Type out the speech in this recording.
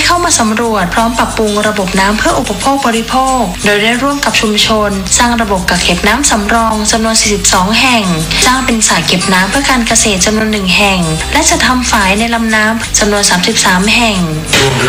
เข้ามาสำรวจพร้อมปรับปรุงระบบน้ำเพื่ออุปโภคบริโภคโดยได้ร่วมกับชุมชนสร้างระบบกักเก็บน้ำสำรองจำนวน 42 แห่งสร้างเป็นสระเก็บน้ำเพื่อการเกษตรจำนวน 1 แห่งและจะทำฝายในลำน้ำจำนวน 33 แห่งรวมถึง